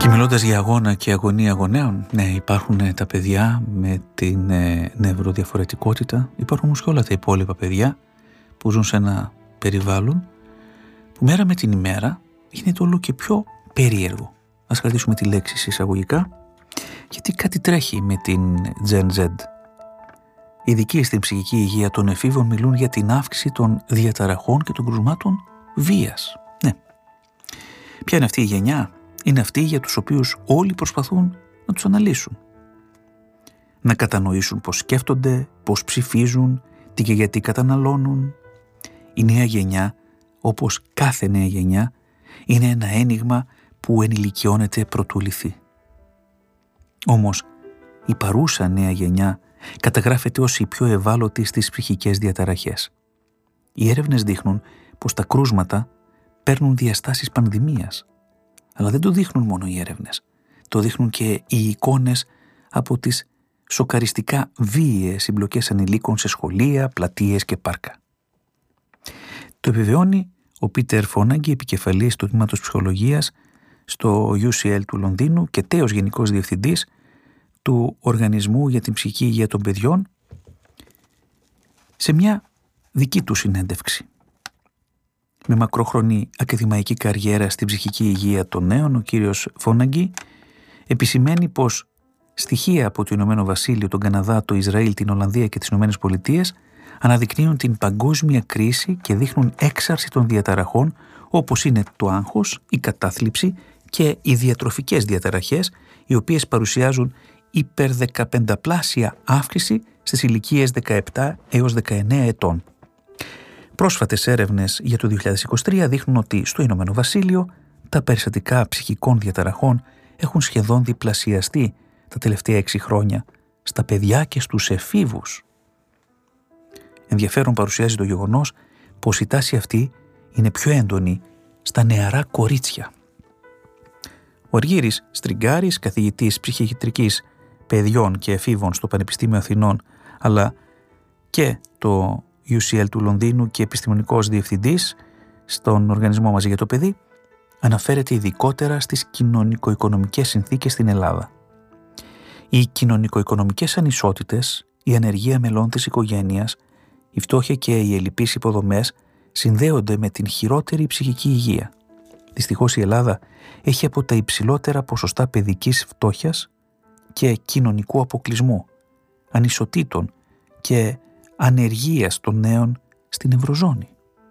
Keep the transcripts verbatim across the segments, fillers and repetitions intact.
Και μιλώντας για αγώνα και αγωνία γονέων, ναι, υπάρχουν τα παιδιά με την ε, νευροδιαφορετικότητα, υπάρχουν όμως και όλα τα υπόλοιπα παιδιά που ζουν σε ένα περιβάλλον που μέρα με την ημέρα γίνεται όλο και πιο περίεργο. Ας κρατήσουμε τη λέξη εισαγωγικά, γιατί κάτι τρέχει με την Gen Z. Οι ειδικοί στην ψυχική υγεία των εφήβων μιλούν για την αύξηση των διαταραχών και των κρουσμάτων βίας. Ναι. Ποια είναι αυτή η γενιά? Είναι αυτοί για τους οποίους όλοι προσπαθούν να τους αναλύσουν. Να κατανοήσουν πώς σκέφτονται, πώς ψηφίζουν, τι και γιατί καταναλώνουν. Η νέα γενιά, όπως κάθε νέα γενιά, είναι ένα ένιγμα που ενηλικιώνεται προτού λυθεί. Όμως, η παρούσα νέα γενιά καταγράφεται ως η πιο ευάλωτη στις ψυχικές διαταραχές. Οι έρευνες δείχνουν πως τα κρούσματα παίρνουν διαστάσεις πανδημίας. Αλλά δεν το δείχνουν μόνο οι έρευνες. Το δείχνουν και οι εικόνες από τις σοκαριστικά βίαιες συμπλοκές ανηλίκων σε σχολεία, πλατείες και πάρκα. Το επιβεβαιώνει ο Πίτερ Φόναγκη, επικεφαλής του τμήματος ψυχολογίας στο γιου σι ελ του Λονδίνου και τέος γενικός διευθυντής του Οργανισμού για την Ψυχική Υγεία των Παιδιών, σε μια δική του συνέντευξη. Με μακρόχρονη ακαδημαϊκή καριέρα στην ψυχική υγεία των νέων, ο κύριος Φόναγκη επισημαίνει πως στοιχεία από το Ηνωμένο Βασίλειο, τον Καναδά, το Ισραήλ, την Ολλανδία και τις Ηνωμένες Πολιτείες αναδεικνύουν την παγκόσμια κρίση και δείχνουν έξαρση των διαταραχών όπως είναι το άγχος, η κατάθλιψη και οι διατροφικές διαταραχές, οι οποίες παρουσιάζουν υπερδεκαπενταπλάσια αύξηση στις ηλικίες δεκαεπτά έως δεκαεννέα ετών. Πρόσφατες έρευνες για το δύο χιλιάδες είκοσι τρία δείχνουν ότι στο Ηνωμένο Βασίλειο τα περιστατικά ψυχικών διαταραχών έχουν σχεδόν διπλασιαστεί τα τελευταία έξι χρόνια στα παιδιά και στους εφήβους. Ενδιαφέρον παρουσιάζει το γεγονός πως η τάση αυτή είναι πιο έντονη στα νεαρά κορίτσια. Ο Αργύρης Στριγκάρης, καθηγητής ψυχιατρικής παιδιών και εφήβων στο Πανεπιστήμιο Αθηνών, αλλά και το γιου σι ελ του Λονδίνου και επιστημονικός διευθυντής στον Οργανισμό Μαζί για το Παιδί, αναφέρεται ειδικότερα στις κοινωνικο-οικονομικές συνθήκες στην Ελλάδα. Οι κοινωνικο-οικονομικές ανισότητες, η ανεργία μελών της οικογένειας, η φτώχεια και οι ελλειπείς υποδομές συνδέονται με την χειρότερη ψυχική υγεία. Δυστυχώς η Ελλάδα έχει από τα υψηλότερα ποσοστά παιδικής φτώχειας και κοινωνικού αποκλεισμού, ανισοτήτων και ανεργίας των νέων στην Ευρωζώνη.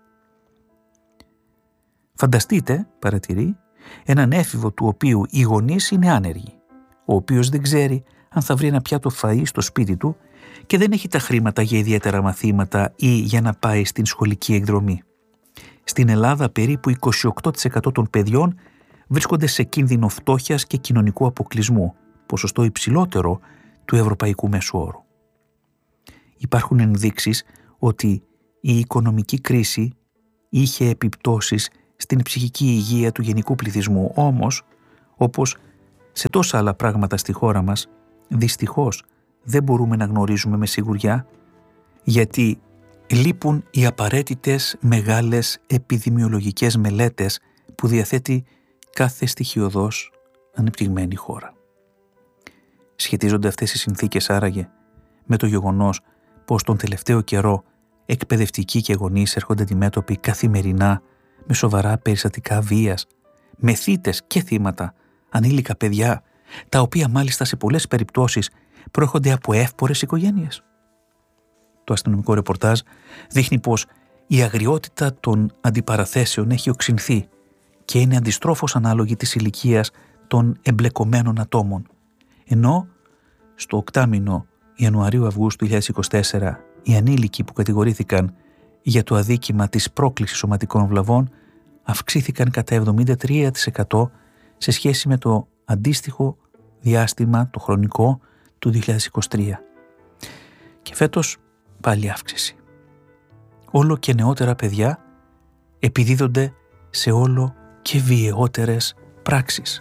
Φανταστείτε, παρατηρεί, έναν έφηβο του οποίου οι γονείς είναι άνεργοι, ο οποίος δεν ξέρει αν θα βρει ένα πιάτο φαΐ στο σπίτι του και δεν έχει τα χρήματα για ιδιαίτερα μαθήματα ή για να πάει στην σχολική εκδρομή. Στην Ελλάδα περίπου είκοσι οκτώ τοις εκατό των παιδιών βρίσκονται σε κίνδυνο φτώχειας και κοινωνικού αποκλεισμού, ποσοστό υψηλότερο του ευρωπαϊκού μέσου όρου. Υπάρχουν ενδείξεις ότι η οικονομική κρίση είχε επιπτώσεις στην ψυχική υγεία του γενικού πληθυσμού, όμως, όπως σε τόσα άλλα πράγματα στη χώρα μας, δυστυχώς δεν μπορούμε να γνωρίζουμε με σιγουριά, γιατί λείπουν οι απαραίτητες μεγάλες επιδημιολογικές μελέτες που διαθέτει κάθε στοιχειωδώς ανεπτυγμένη χώρα. Σχετίζονται αυτές οι συνθήκες άραγε με το γεγονός πως τον τελευταίο καιρό εκπαιδευτικοί και γονείς έρχονται αντιμέτωποι καθημερινά με σοβαρά περιστατικά βίας, με θύτες και θύματα, ανήλικα παιδιά, τα οποία μάλιστα σε πολλές περιπτώσεις προέρχονται από εύπορες οικογένειες. Το αστυνομικό ρεπορτάζ δείχνει πως η αγριότητα των αντιπαραθέσεων έχει οξυνθεί και είναι αντιστρόφως ανάλογη της ηλικίας των εμπλεκομένων ατόμων, ενώ στο οκτάμηνο Ιανουαρίου-Αυγούστου δύο χιλιάδες είκοσι τέσσερα οι ανήλικοι που κατηγορήθηκαν για το αδίκημα της πρόκλησης σωματικών βλαβών αυξήθηκαν κατά εβδομήντα τρία τοις εκατό σε σχέση με το αντίστοιχο διάστημα, το χρονικό, του δύο χιλιάδες είκοσι τρία. Και φέτος πάλι αύξηση. Όλο και νεότερα παιδιά επιδίδονται σε όλο και βιαιότερες πράξεις.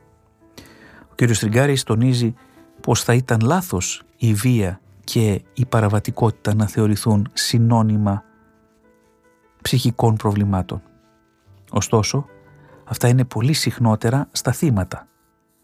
Ο κ. Στριγκάρης τονίζει πως θα ήταν λάθος η βία και η παραβατικότητα να θεωρηθούν συνώνυμα ψυχικών προβλημάτων. Ωστόσο, αυτά είναι πολύ συχνότερα στα θύματα,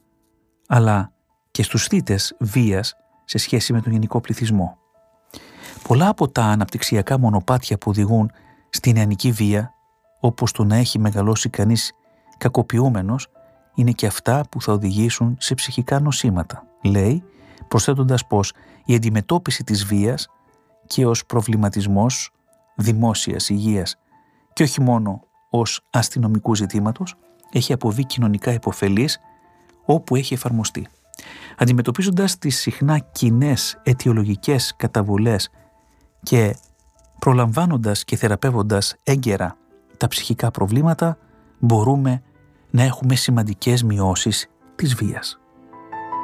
αλλά και στους θύτες βίας σε σχέση με τον γενικό πληθυσμό. Πολλά από τα αναπτυξιακά μονοπάτια που οδηγούν στην νεανική βία, όπως το να έχει μεγαλώσει κανείς κακοποιούμενος, είναι και αυτά που θα οδηγήσουν σε ψυχικά νοσήματα, λέει, προσθέτοντας πως η αντιμετώπιση της βίας και ως προβληματισμός δημόσιας υγείας και όχι μόνο ως αστυνομικού ζητήματος έχει αποβεί κοινωνικά υποφελής όπου έχει εφαρμοστεί. Αντιμετωπίζοντας τις συχνά κοινές αιτιολογικές καταβολές και προλαμβάνοντας και θεραπεύοντας έγκαιρα τα ψυχικά προβλήματα, μπορούμε να έχουμε σημαντικές μειώσεις της βίας.